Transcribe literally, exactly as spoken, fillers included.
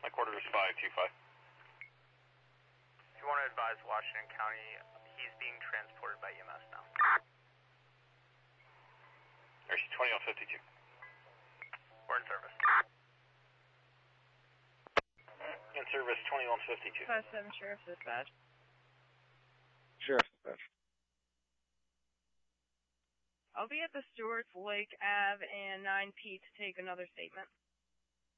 quarters five two five. If you want to advise Washington County, he's being transported by E M S now. There's twenty-one fifty-two. We're in service. In service, twenty-one fifty-two. five seven Sheriff's Dispatch. Sheriff's Dispatch. I'll be at the Stewart's Lake Ave and nine P to take another statement.